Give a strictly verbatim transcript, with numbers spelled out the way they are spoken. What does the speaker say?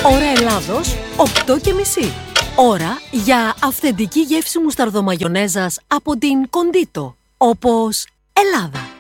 Ώρα Ελλάδος, οκτώ και μισή. Ώρα για αυθεντική γεύση μουσταρδομαγιονέζας από την Κοντίτο, όπως Ελλάδα.